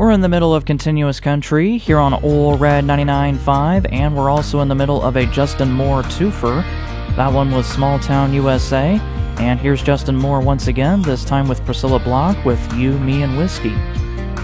We're in the middle of Continuous Country here on Ole Red 99.5, and we're also in the middle of a Justin Moore twofer. That one was Small Town USA, and here's Justin Moore once again, this time with Priscilla Block with You, Me, and Whiskey.